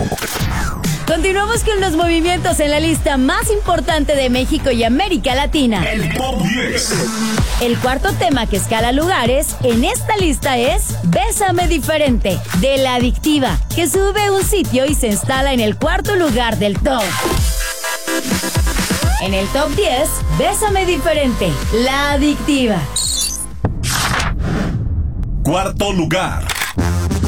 Continuamos con los movimientos en la lista más importante de México y América Latina. El Top 10. El cuarto tema que escala lugares en esta lista es Bésame Diferente, de La Adictiva, que sube un sitio y se instala en el cuarto lugar del top. En el top 10, Bésame Diferente, La Adictiva. Cuarto lugar.